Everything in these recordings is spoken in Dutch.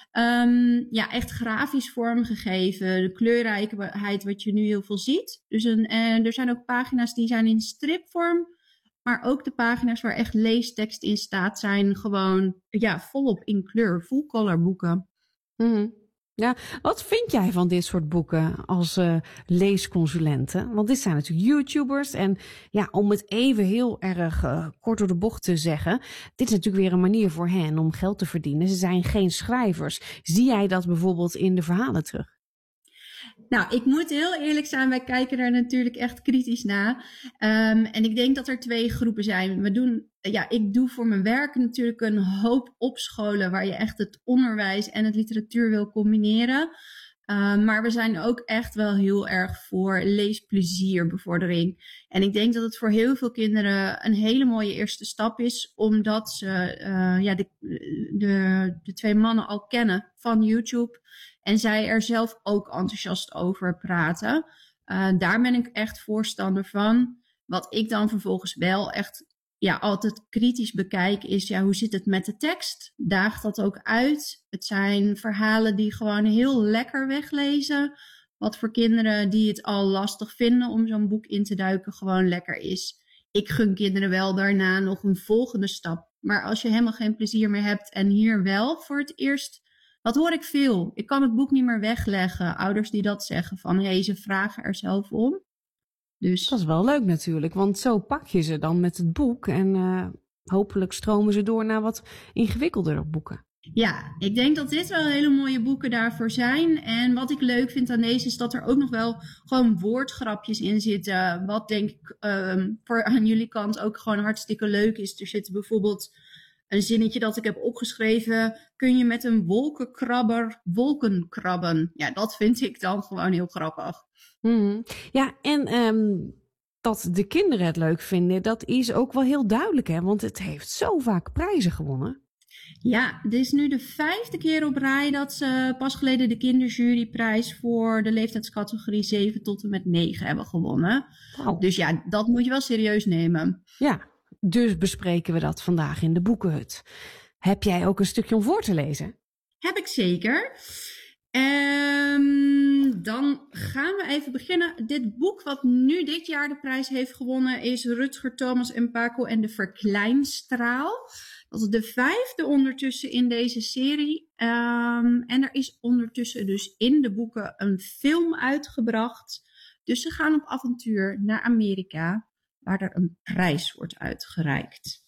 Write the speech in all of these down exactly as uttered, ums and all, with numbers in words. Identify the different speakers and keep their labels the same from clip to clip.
Speaker 1: Um, ja, echt grafisch vormgegeven. De kleurrijkheid wat je nu heel veel ziet. Dus een, en er zijn ook pagina's die zijn in stripvorm. Maar ook de pagina's waar echt leestekst in staat zijn gewoon ja, volop in kleur. Full color boeken.
Speaker 2: Mm-hmm. Ja, wat vind jij van dit soort boeken als uh, leesconsulenten? Want dit zijn natuurlijk YouTubers en ja, om het even heel erg uh, kort door de bocht te zeggen, dit is natuurlijk weer een manier voor hen om geld te verdienen. Ze zijn geen schrijvers. Zie jij dat bijvoorbeeld in de verhalen terug?
Speaker 1: Nou, ik moet heel eerlijk zijn, wij kijken daar natuurlijk echt kritisch naar. Um, en ik denk dat er twee groepen zijn. We doen, ja, ik doe voor mijn werk natuurlijk een hoop opscholen waar je echt het onderwijs en het literatuur wil combineren. Um, maar we zijn ook echt wel heel erg voor leesplezierbevordering. En ik denk dat het voor heel veel kinderen een hele mooie eerste stap is, omdat ze uh, ja, de, de, de twee mannen al kennen van YouTube. En zij er zelf ook enthousiast over praten. Uh, daar ben ik echt voorstander van. Wat ik dan vervolgens wel echt ja, altijd kritisch bekijk is, ja, hoe zit het met de tekst? Daagt dat ook uit? Het zijn verhalen die gewoon heel lekker weglezen. Wat voor kinderen die het al lastig vinden om zo'n boek in te duiken gewoon lekker is. Ik gun kinderen wel daarna nog een volgende stap. Maar als je helemaal geen plezier meer hebt en hier wel voor het eerst, wat hoor ik veel? Ik kan het boek niet meer wegleggen. Ouders die dat zeggen van, hé, hey, ze vragen er zelf om. Dus
Speaker 2: dat is wel leuk natuurlijk, want zo pak je ze dan met het boek en uh, hopelijk stromen ze door naar wat ingewikkeldere boeken.
Speaker 1: Ja, ik denk dat dit wel hele mooie boeken daarvoor zijn. En wat ik leuk vind aan deze is dat er ook nog wel gewoon woordgrapjes in zitten. Wat denk ik um, voor aan jullie kant ook gewoon hartstikke leuk is. Er zit bijvoorbeeld een zinnetje dat ik heb opgeschreven. Kun je met een wolkenkrabber wolken krabben? Ja, dat vind ik dan gewoon heel grappig.
Speaker 2: Mm-hmm. Ja, en um, dat de kinderen het leuk vinden, dat is ook wel heel duidelijk, hè? Want het heeft zo vaak prijzen gewonnen.
Speaker 1: Ja, dit is nu de vijfde keer op rij dat ze pas geleden de kinderjuryprijs voor de leeftijdscategorie zeven tot en met negen hebben gewonnen. Wow. Dus ja, dat moet je wel serieus nemen.
Speaker 2: Ja, dus bespreken we dat vandaag in de Boekenhut. Heb jij ook een stukje om voor te lezen?
Speaker 1: Heb ik zeker. Um, dan gaan we even beginnen. Dit boek wat nu dit jaar de prijs heeft gewonnen is Rutger Thomas en Paco en de Verkleinstraal. Dat is de vijfde ondertussen in deze serie. Um, en er is ondertussen dus in de boeken een film uitgebracht. Dus ze gaan op avontuur naar Amerika, waar er een prijs wordt uitgereikt.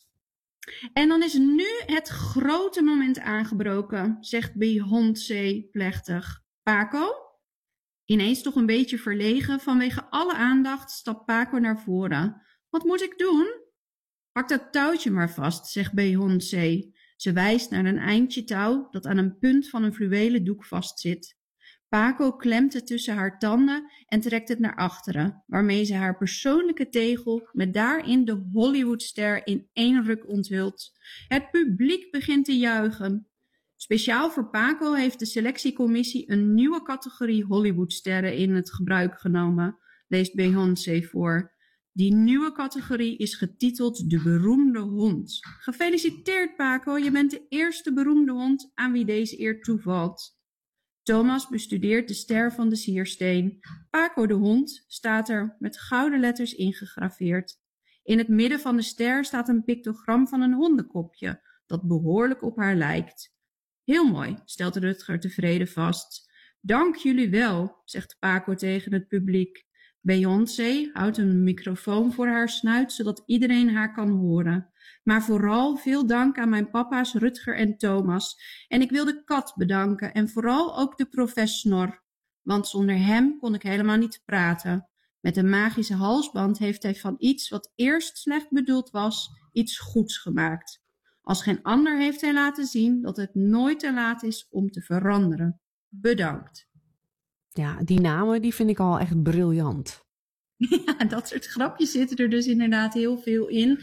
Speaker 1: En dan is nu het grote moment aangebroken, zegt Beyoncé plechtig. Paco? Ineens toch een beetje verlegen, vanwege alle aandacht stapt Paco naar voren. Wat moet ik doen? Pak dat touwtje maar vast, zegt Beyoncé. Ze wijst naar een eindje touw dat aan een punt van een fluwelen doek vastzit. Paco klemt het tussen haar tanden en trekt het naar achteren, waarmee ze haar persoonlijke tegel met daarin de Hollywoodster in één ruk onthult. Het publiek begint te juichen. Speciaal voor Paco heeft de selectiecommissie een nieuwe categorie Hollywoodsterren in het gebruik genomen, leest Beyoncé voor. Die nieuwe categorie is getiteld De Beroemde Hond. Gefeliciteerd Paco, je bent de eerste beroemde hond aan wie deze eer toevalt. Thomas bestudeert de ster van de siersteen. Paco de hond staat er met gouden letters ingegraveerd. In het midden van de ster staat een pictogram van een hondenkopje, dat behoorlijk op haar lijkt. Heel mooi, stelt Rutger tevreden vast. Dank jullie wel, zegt Paco tegen het publiek. Beyoncé houdt een microfoon voor haar snuit, zodat iedereen haar kan horen. Maar vooral veel dank aan mijn papa's Rutger en Thomas. En ik wil de kat bedanken en vooral ook de professor. Want zonder hem kon ik helemaal niet praten. Met een magische halsband heeft hij van iets wat eerst slecht bedoeld was, iets goeds gemaakt. Als geen ander heeft hij laten zien dat het nooit te laat is om te veranderen. Bedankt.
Speaker 2: Ja, die namen die vind ik al echt briljant.
Speaker 1: Ja, dat soort grapjes zitten er dus inderdaad heel veel in.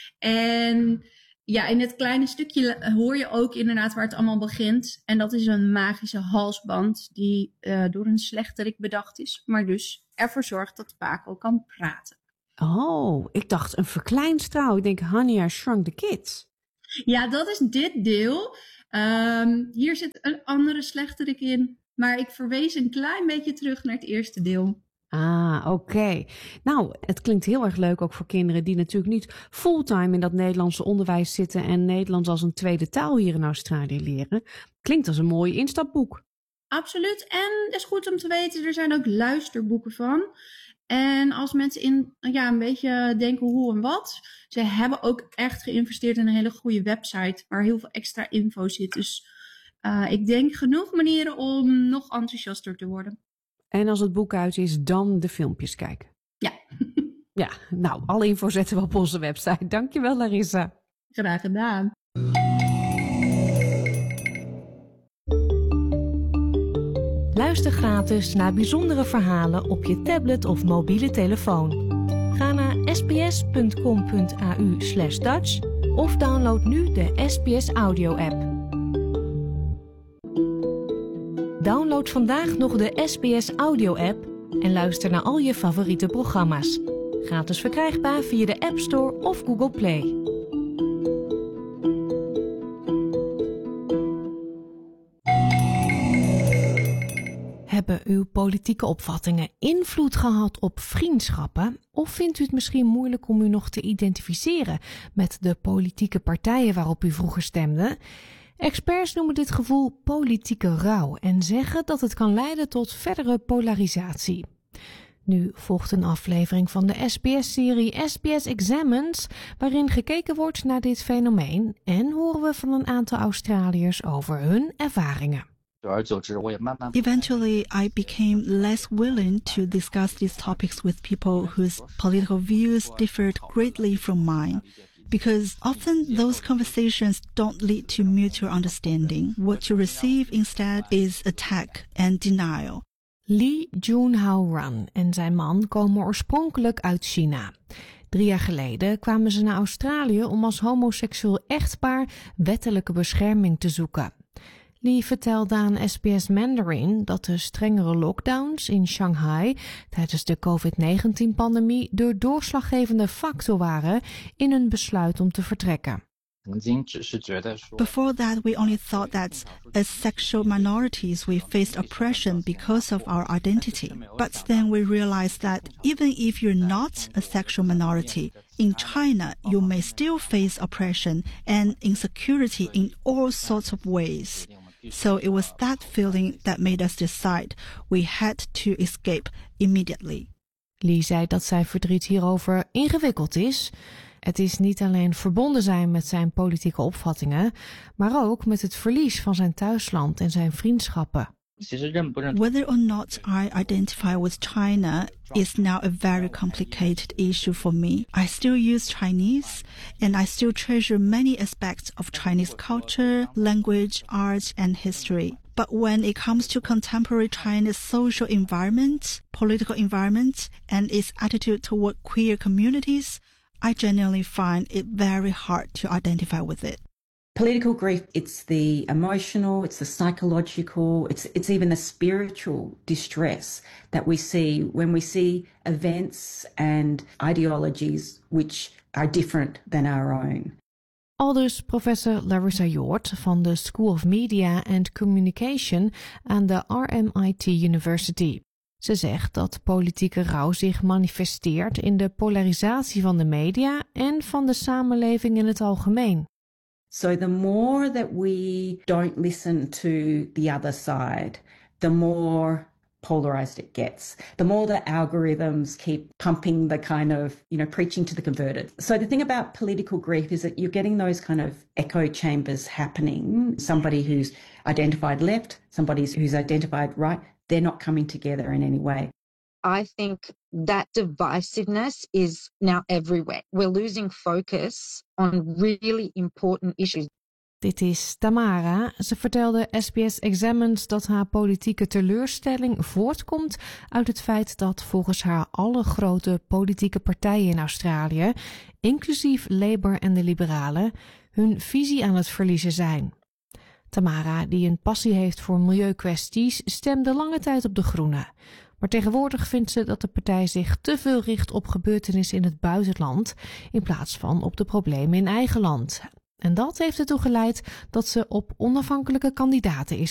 Speaker 1: En ja, in het kleine stukje hoor je ook inderdaad waar het allemaal begint. En dat is een magische halsband die uh, door een slechterik bedacht is. Maar dus ervoor zorgt dat Paco kan praten.
Speaker 2: Oh, ik dacht een verkleinstraal. Ik denk Honey, I Shrunk the Kids.
Speaker 1: Ja, dat is dit deel. Um, hier zit een andere slechterik in, maar ik verwees een klein beetje terug naar het eerste deel.
Speaker 2: Ah, oké. Okay. Nou, het klinkt heel erg leuk ook voor kinderen die natuurlijk niet fulltime in dat Nederlandse onderwijs zitten en Nederlands als een tweede taal hier in Australië leren. Klinkt als een mooi instapboek.
Speaker 1: Absoluut. En het is goed om te weten, er zijn ook luisterboeken van. En als mensen in, ja, een beetje denken hoe en wat, ze hebben ook echt geïnvesteerd in een hele goede website waar heel veel extra info zit. Dus uh, ik denk genoeg manieren om nog enthousiaster te worden.
Speaker 2: En als het boek uit is, dan de filmpjes kijken.
Speaker 1: Ja.
Speaker 2: Ja, nou, alle info zetten we op onze website. Dankjewel, Larissa.
Speaker 1: Graag gedaan.
Speaker 3: Luister gratis naar bijzondere verhalen op je tablet of mobiele telefoon. Ga naar sbs.com.au slash Dutch of download nu de S B S Audio app. Download vandaag nog de S B S Audio app en luister naar al je favoriete programma's. Gratis verkrijgbaar via de App Store of Google Play. Hebben uw politieke opvattingen invloed gehad op vriendschappen? Of vindt u het misschien moeilijk om u nog te identificeren met de politieke partijen waarop u vroeger stemde? Experts noemen dit gevoel politieke rouw en zeggen dat het kan leiden tot verdere polarisatie. Nu volgt een aflevering van de S B S-serie S B S Examines, waarin gekeken wordt naar dit fenomeen en horen we van een aantal Australiërs over hun ervaringen.
Speaker 4: Eventually, I became less willing to discuss these topics with people whose political views differed greatly from mine, because often those conversations don't lead to mutual understanding. What you receive instead is attack and denial.
Speaker 3: Lee Junhao Ran en zijn man komen oorspronkelijk uit China. Drie jaar geleden kwamen ze naar Australië om als homoseksueel echtpaar wettelijke bescherming te zoeken. Lee vertelde aan S B S Mandarin dat de strengere lockdowns in Shanghai tijdens de covid negentien pandemie de doorslaggevende factor waren in hun besluit om te vertrekken.
Speaker 4: Before that, we only thought that as sexual minorities we faced oppression because of our identity. But then we realized that even if you're not a sexual minority, in China you may still face oppression and insecurity in all sorts of ways. So it was that feeling that made us decide we had to escape immediately.
Speaker 3: Lee zei dat zijn verdriet hierover ingewikkeld is. Het is niet alleen verbonden zijn met zijn politieke opvattingen, maar ook met het verlies van zijn thuisland en zijn vriendschappen.
Speaker 4: Whether or not I identify with China is now a very complicated issue for me. I still use Chinese and I still treasure many aspects of Chinese culture, language, art and history. But when it comes to contemporary China's social environment, political environment and its attitude toward queer communities, I genuinely find it very hard to identify with it.
Speaker 5: Political grief, it's the emotional, it's the psychological, it's it's even the spiritual distress that we see when we see events and ideologies which are different than our own.
Speaker 3: Aldus professor Larissa Hjort van de School of Media and Communication aan de R M I T University. Ze zegt dat politieke rouw zich manifesteert in de polarisatie van de media en van de samenleving in het algemeen.
Speaker 5: So the more that we don't listen to the other side, the more polarized it gets. The more the algorithms keep pumping the kind of, you know, preaching to the converted. So the thing about political grief is that you're getting those kind of echo chambers happening. Somebody who's identified left, somebody who's identified right, they're not coming together in any way.
Speaker 6: I think that divisiveness is now everywhere. We're losing focus on really important issues.
Speaker 3: Dit is Tamara. Ze vertelde S B S Examines dat haar politieke teleurstelling voortkomt uit het feit dat volgens haar alle grote politieke partijen in Australië, inclusief Labour en de Liberalen, hun visie aan het verliezen zijn. Tamara, die een passie heeft voor milieukwesties, stemde lange tijd op de Groenen. Maar tegenwoordig vindt ze dat de partij zich te veel richt op gebeurtenissen in het buitenland in plaats van op de problemen in eigen land. En dat heeft ertoe geleid dat ze op onafhankelijke kandidaten is